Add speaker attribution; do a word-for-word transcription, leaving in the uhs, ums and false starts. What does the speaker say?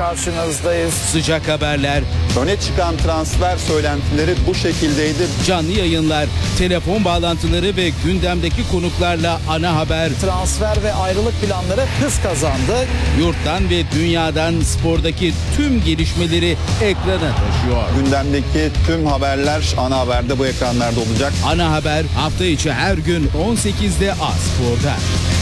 Speaker 1: karşınızdayız.
Speaker 2: Sıcak haberler,
Speaker 3: Öne çıkan transfer söylentileri bu şekildeydi.
Speaker 2: canlı yayınlar, telefon bağlantıları ve gündemdeki konuklarla ana haber,
Speaker 1: Transfer ve ayrılık planları hız kazandı.
Speaker 2: yurttan ve dünyadan spordaki tüm gelişmeleri ekrana taşıyor.
Speaker 3: Gündemdeki tüm haberler ana haberde bu ekranlarda olacak.
Speaker 2: Ana haber hafta içi her gün on sekizde A Spor'da.